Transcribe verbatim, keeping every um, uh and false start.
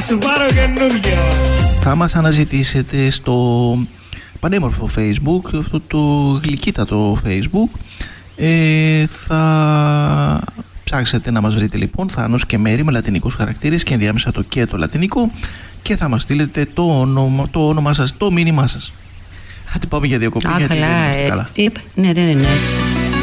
σου πάρω καινούργιο. Θα μας αναζητήσετε στο πανέμορφο Facebook, αυτό το γλυκύτατο Facebook. Ε, θα ψάξετε να μας βρείτε λοιπόν Θάνος και Μέρη με λατινικούς χαρακτήρες και ενδιάμεσα το και το λατινικό και θα μας στείλετε το όνομα, το όνομά σας, το μήνυμά σας. Άντε πάμε για διακοπή. Α, καλά, ε, καλά. Τι, ναι, ναι, ναι.